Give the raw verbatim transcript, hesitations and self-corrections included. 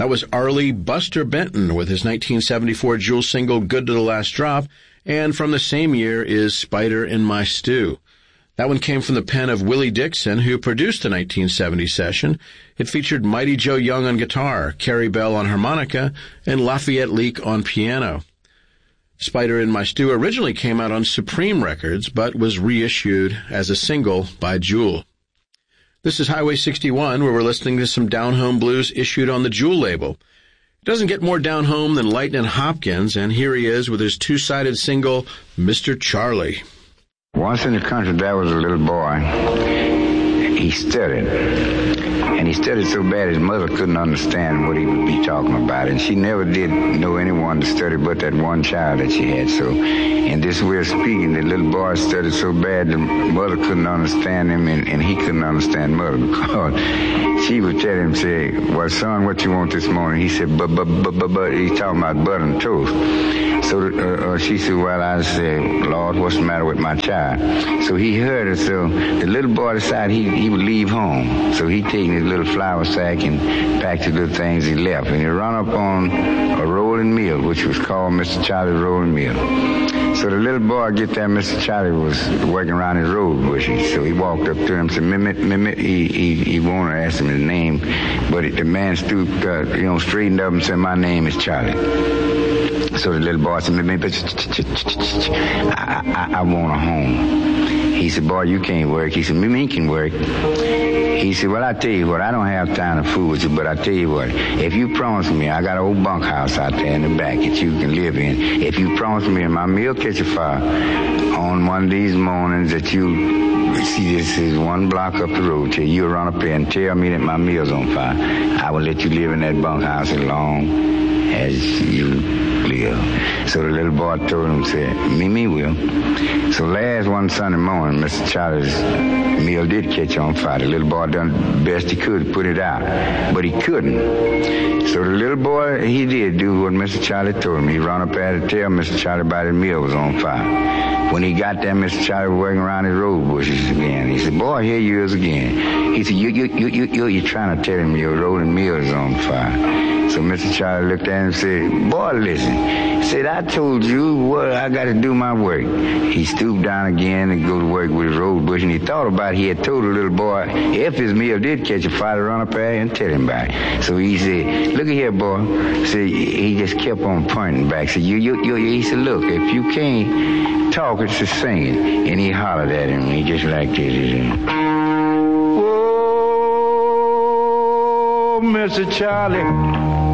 That was Arlie Buster Benton with his nineteen seventy-four Jewel single, Good to the Last Drop, and from the same year is Spider in My Stew. That one came from the pen of Willie Dixon, who produced the nineteen seventy session. It featured Mighty Joe Young on guitar, Carrie Bell on harmonica, and Lafayette Leak on piano. Spider in My Stew originally came out on Supreme Records, but was reissued as a single by Jewel. This is Highway sixty-one, where we're listening to some down-home blues issued on the Jewel label. It doesn't get more down-home than Lightnin' Hopkins, and here he is with his two-sided single, Mister Charlie. Once in the country, there was a little boy. He studied, and he studied so bad his mother couldn't understand what he would be talking about, and she never did know anyone to study but that one child that she had. So in this way of speaking, the little boy studied so bad the mother couldn't understand him, and, and he couldn't understand mother, because she would tell him, say, well, son, what you want this morning? He said, but, but, but, but, but, he's talking about butter and toast. So uh, uh, she said, well, I said, Lord, what's the matter with my child? So he heard her, so the little boy decided he, he would leave home. So he taken his little flour sack and packed the little things he left. And he run up on a rolling mill, which was called Mister Charlie's Rolling Mill. So the little boy get there, Mister Charlie was working around his road bushes. So he walked up to him and said, Mimit, Mimit, he, he, he wanted to ask him his name. But the man stooped, uh, you know, straightened up and said, my name is Charlie. So the little boy said, I, I, I want a home. He said, boy, you can't work. He said, me can work. He said, well, I tell you what, I don't have time to fool with you, but I tell you what, if you promise me, I got an old bunkhouse out there in the back that you can live in. If you promise me in my meal kitchen fire on one of these mornings that you see this is one block up the road till you run up there and tell me that my meal's on fire, I will let you live in that bunkhouse as long as you live. So the little boy told him, said, me, me will. So last one Sunday morning, Mister Charlie's meal did catch on fire. The little boy done the best he could to put it out, but he couldn't. So the little boy, he did do what Mister Charlie told him. He run up there to tell Mister Charlie about his meal was on fire. When he got there, Mister Charlie was working around his road bushes again. He said, boy, here you is again. He said, you, you, you, you, you, you're trying to tell him your rolling mill is on fire. So Mister Charlie looked at him and said, boy, listen. He said, I told you what I got to do my work. He stooped down again and go to work with his road bush, and he thought about it. He had told the little boy, if his meal did catch a fire, to run up there and tell him about it. So he said, look at here, boy. So he just kept on pointing back. So you, you, you, he said, look, if you can't talk, it's just singing. And he hollered at him. He just like this. Whoa, Mister Charlie,